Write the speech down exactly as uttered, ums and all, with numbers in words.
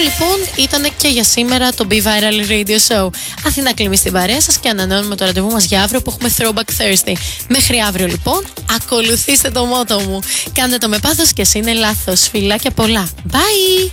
λοιπόν ήταν και για σήμερα το Be Viral Radio Show. Αθηνά Κλίμη στην παρέα σας και ανανεώνουμε το ραντεβού μας για αύριο που έχουμε Throwback Thursday. Μέχρι αύριο λοιπόν, ακολουθήστε το μότο μου. Κάντε το με πάθος και εσύ είναι λάθος. Φιλάκια πολλά. Bye!